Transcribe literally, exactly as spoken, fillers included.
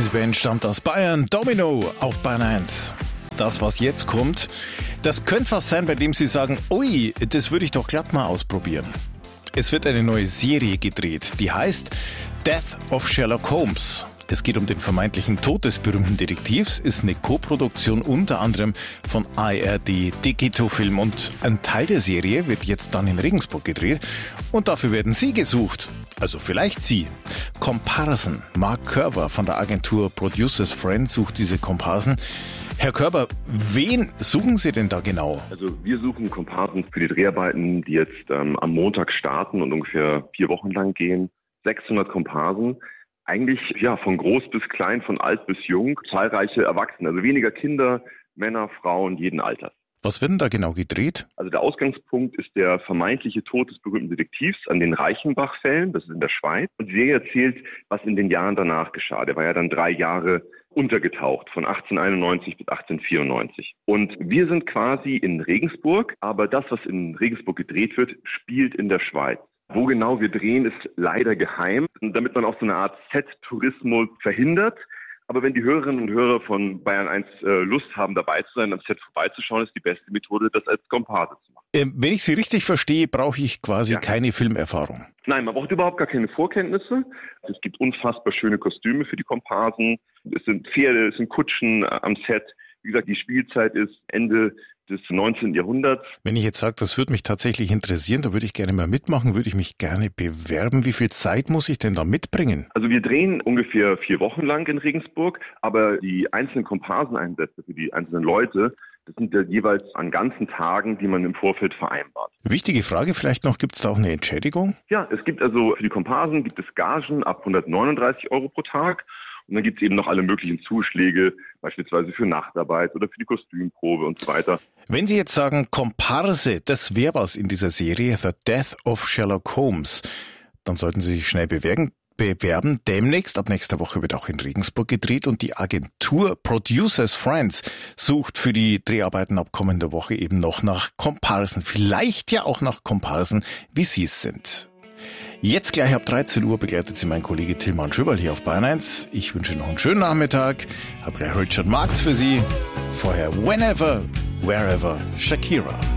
Diese Band stammt aus Bayern, Domino auf Bayern eins. Das, was jetzt kommt, das könnte was sein, bei dem Sie sagen, ui, das würde ich doch glatt mal ausprobieren. Es wird eine neue Serie gedreht, die heißt Death of Sherlock Holmes. Es geht um den vermeintlichen Tod des berühmten Detektivs, ist eine Co-Produktion unter anderem von A R D, Digital-Film, und ein Teil der Serie wird jetzt dann in Regensburg gedreht und dafür werden Sie gesucht. Also vielleicht Sie. Komparsen. Mark Körber von der Agentur Producers Friend sucht diese Komparsen. Herr Körber, wen suchen Sie denn da genau? Also wir suchen Komparsen für die Dreharbeiten, die jetzt ähm, am Montag starten und ungefähr vier Wochen lang gehen. sechshundert Komparsen. Eigentlich ja von groß bis klein, von alt bis jung, zahlreiche Erwachsene, also weniger Kinder, Männer, Frauen jeden Alters. Was wird denn da genau gedreht? Also der Ausgangspunkt ist der vermeintliche Tod des berühmten Detektivs an den Reichenbach-Fällen, das ist in der Schweiz. Und die Serie erzählt, was in den Jahren danach geschah. Der war ja dann drei Jahre untergetaucht, von achtzehnhunderteinundneunzig bis achtzehnhundertvierundneunzig. Und wir sind quasi in Regensburg, aber das, was in Regensburg gedreht wird, spielt in der Schweiz. Wo genau wir drehen, ist leider geheim, damit man auch so eine Art Set-Tourismus verhindert. Aber wenn die Hörerinnen und Hörer von Bayern eins äh, Lust haben, dabei zu sein, am Set vorbeizuschauen, ist die beste Methode, das als Komparse zu machen. Ähm, wenn ich Sie richtig verstehe, brauche ich quasi Ja. keine Filmerfahrung. Nein, man braucht überhaupt gar keine Vorkenntnisse. Es gibt unfassbar schöne Kostüme für die Komparsen. Es sind Pferde, es sind Kutschen äh, am Set. Wie gesagt, die Spielzeit ist Ende des neunzehnten Jahrhunderts. Wenn ich jetzt sage, das würde mich tatsächlich interessieren, da würde ich gerne mal mitmachen, würde ich mich gerne bewerben. Wie viel Zeit muss ich denn da mitbringen? Also wir drehen ungefähr vier Wochen lang in Regensburg, aber die einzelnen Komparseneinsätze für die einzelnen Leute, das sind ja jeweils an ganzen Tagen, die man im Vorfeld vereinbart. Wichtige Frage vielleicht noch, gibt es da auch eine Entschädigung? Ja, es gibt also für die Komparsen gibt es Gagen ab hundertneununddreißig Euro pro Tag. Und dann gibt es eben noch alle möglichen Zuschläge, beispielsweise für Nachtarbeit oder für die Kostümprobe und so weiter. Wenn Sie jetzt sagen, Komparse, das wäre was in dieser Serie, The Death of Sherlock Holmes, dann sollten Sie sich schnell bewerben. bewerben. Demnächst, ab nächster Woche, wird auch in Regensburg gedreht und die Agentur Producers Friends sucht für die Dreharbeiten ab kommender Woche eben noch nach Komparsen. Vielleicht ja auch nach Komparsen, wie Sie es sind. Jetzt gleich ab dreizehn Uhr begleitet Sie mein Kollege Tilman Schöberl hier auf Bayern eins. Ich wünsche noch einen schönen Nachmittag. Hab gleich Richard Marx für Sie. Vorher Whenever, Wherever, Shakira.